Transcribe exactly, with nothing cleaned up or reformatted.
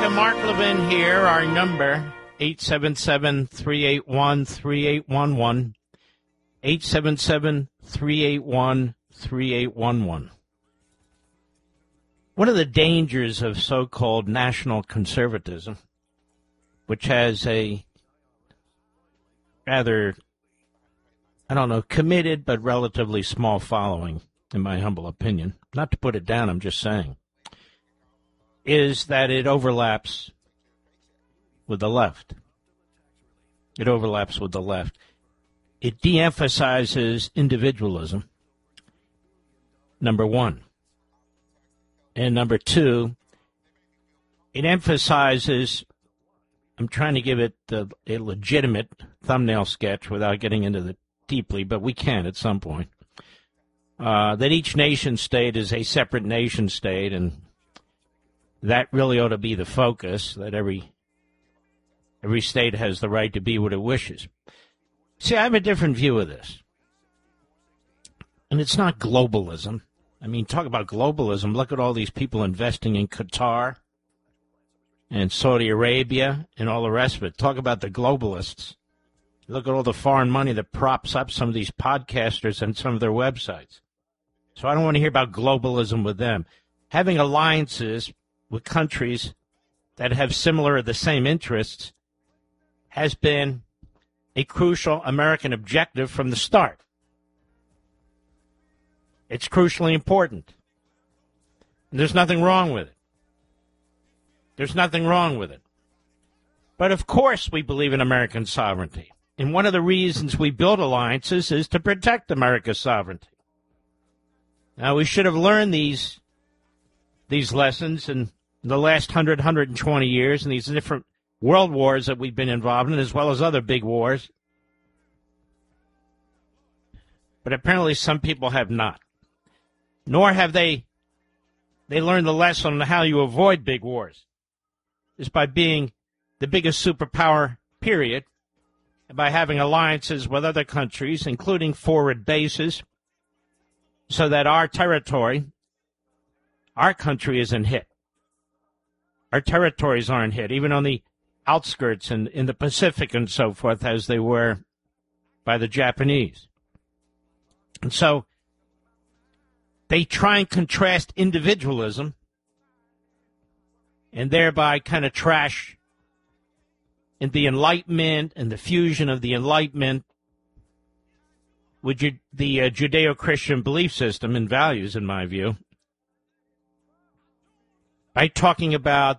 America. Mark Levin here. Our number, eight seven seven, three eight one, three eight one one. eight seven seven, three eight one, three eight one one. One of the dangers of so-called national conservatism, which has a rather, I don't know, committed but relatively small following, in my humble opinion, not to put it down, I'm just saying, is that it overlaps with the left. It overlaps with the left. It de-emphasizes individualism, number one. And number two, it emphasizes, I'm trying to give it a, a legitimate thumbnail sketch without getting into the deeply, but we can at some point, uh, that each nation state is a separate nation state, and that really ought to be the focus, that every every state has the right to be what it wishes. See, I have a different view of this. And it's not globalism. I mean, talk about globalism. Look at all these people investing in Qatar and Saudi Arabia and all the rest of it. Talk about the globalists. Look at all the foreign money that props up some of these podcasters and some of their websites. So I don't want to hear about globalism with them. Having alliances with countries that have similar or the same interests has been a crucial American objective from the start. It's crucially important. And there's nothing wrong with it. There's nothing wrong with it. But of course we believe in American sovereignty. And one of the reasons we build alliances is to protect America's sovereignty. Now, we should have learned these these lessons in the last one hundred, one hundred twenty years and these different world wars that we've been involved in, as well as other big wars. But apparently some people have not. Nor have they they learned the lesson on how you avoid big wars. Is by being the biggest superpower, period, and by having alliances with other countries, including forward bases, so that our territory, our country isn't hit. Our territories aren't hit, even on the outskirts and in the Pacific and so forth, as they were by the Japanese. And so they try and contrast individualism and thereby kind of trash in the Enlightenment and the fusion of the Enlightenment with Ju- the uh, Judeo-Christian belief system and values, in my view, by talking about